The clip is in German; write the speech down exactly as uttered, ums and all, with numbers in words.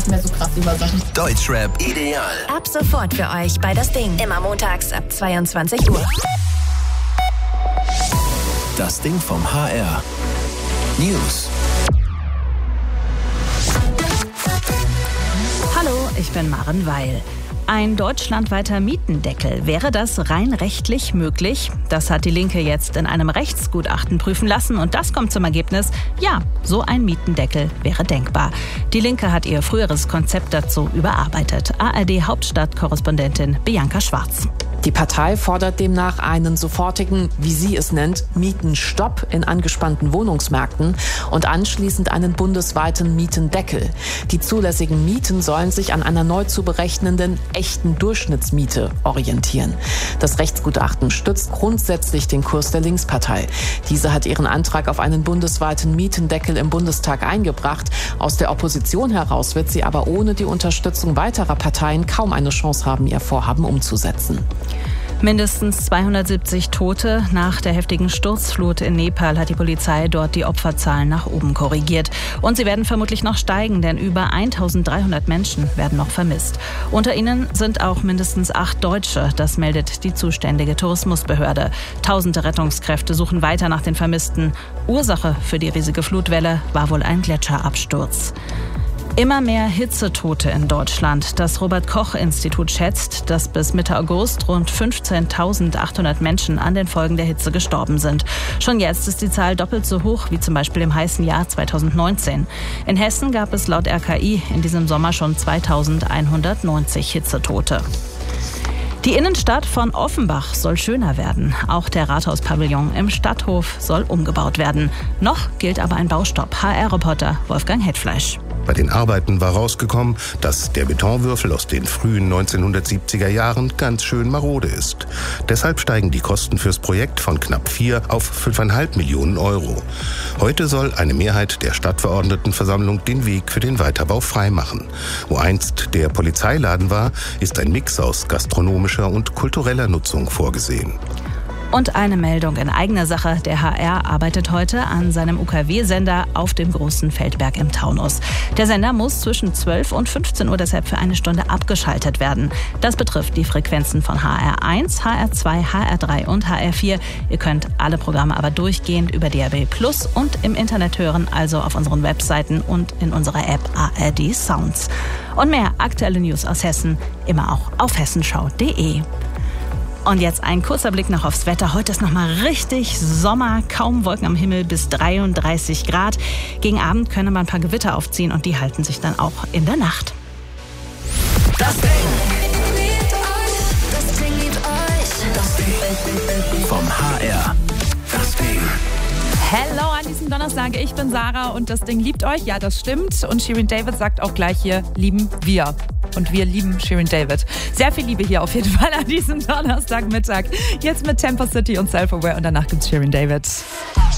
nicht mehr so krass über Sachen. Deutschrap ideal. Ab sofort für euch bei Das Ding. Immer montags ab zweiundzwanzig Uhr. Das Ding vom H R. News. Hallo, ich bin Maren Weil. Ein deutschlandweiter Mietendeckel, wäre das rein rechtlich möglich? Das hat die Linke jetzt in einem Rechtsgutachten prüfen lassen und das kommt zum Ergebnis, ja, so ein Mietendeckel wäre denkbar. Die Linke hat ihr früheres Konzept dazu überarbeitet. A R D-Hauptstadtkorrespondentin Bianca Schwarz. Die Partei fordert demnach einen sofortigen, wie sie es nennt, Mietenstopp in angespannten Wohnungsmärkten und anschließend einen bundesweiten Mietendeckel. Die zulässigen Mieten sollen sich an einer neu zu berechnenden echten Durchschnittsmiete orientieren. Das Rechtsgutachten stützt grundsätzlich den Kurs der Linkspartei. Diese hat ihren Antrag auf einen bundesweiten Mietendeckel im Bundestag eingebracht. Aus der Opposition heraus wird sie aber ohne die Unterstützung weiterer Parteien kaum eine Chance haben, ihr Vorhaben umzusetzen. Mindestens zweihundertsiebzig Tote. Nach der heftigen Sturzflut in Nepal hat die Polizei dort die Opferzahlen nach oben korrigiert. Und sie werden vermutlich noch steigen, denn über eintausenddreihundert Menschen werden noch vermisst. Unter ihnen sind auch mindestens acht Deutsche. Das meldet die zuständige Tourismusbehörde. Tausende Rettungskräfte suchen weiter nach den Vermissten. Ursache für die riesige Flutwelle war wohl ein Gletscherabsturz. Immer mehr Hitzetote in Deutschland. Das Robert-Koch-Institut schätzt, dass bis Mitte August rund fünfzehntausendachthundert Menschen an den Folgen der Hitze gestorben sind. Schon jetzt ist die Zahl doppelt so hoch wie zum Beispiel im heißen Jahr zweitausendneunzehn. In Hessen gab es laut R K I in diesem Sommer schon zweitausendeinhundertneunzig Hitzetote. Die Innenstadt von Offenbach soll schöner werden. Auch der Rathauspavillon im Stadthof soll umgebaut werden. Noch gilt aber ein Baustopp. H R-Reporter Wolfgang Hetfleisch. Bei den Arbeiten war rausgekommen, dass der Betonwürfel aus den frühen neunzehnhundertsiebziger Jahren ganz schön marode ist. Deshalb steigen die Kosten fürs Projekt von knapp vier auf fünfeinhalb Millionen Euro. Heute soll eine Mehrheit der Stadtverordnetenversammlung den Weg für den Weiterbau freimachen. Wo einst der Polizeiladen war, ist ein Mix aus gastronomischer und kultureller Nutzung vorgesehen. Und eine Meldung in eigener Sache. Der H R arbeitet heute an seinem U K W-Sender auf dem Großen Feldberg im Taunus. Der Sender muss zwischen zwölf und fünfzehn Uhr deshalb für eine Stunde abgeschaltet werden. Das betrifft die Frequenzen von H R eins, H R zwei, H R drei und H R vier. Ihr könnt alle Programme aber durchgehend über D A B Plus und im Internet hören, also auf unseren Webseiten und in unserer App A R D Sounds. Und mehr aktuelle News aus Hessen immer auch auf hessenschau punkt de. Und jetzt ein kurzer Blick noch aufs Wetter. Heute ist noch mal richtig Sommer, kaum Wolken am Himmel bis dreiunddreißig Grad. Gegen Abend können mal ein paar Gewitter aufziehen und die halten sich dann auch in der Nacht. Das Ding. Das Ding liebt euch. Das Ding vom H R. Das Ding. Hello an diesem Donnerstag, ich bin Sarah und das Ding liebt euch. Ja, das stimmt. Und Shirin David sagt auch gleich hier, lieben wir. Und wir lieben Shirin David. Sehr viel Liebe hier auf jeden Fall an diesem Donnerstagmittag. Jetzt mit Temper City und Self-Aware und danach gibt's Shirin David.